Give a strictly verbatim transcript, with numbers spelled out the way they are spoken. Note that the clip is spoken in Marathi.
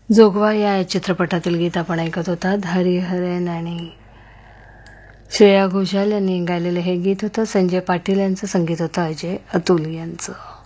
जोगवा या चित्रपटातील गीत आपण ऐकत होता. हरिहरन आणि श्रेया घोषाल यांनी गायलेले हे गीत होतं. संजय पाटील यांचं संगीत होतं अजय अतुल यांचं.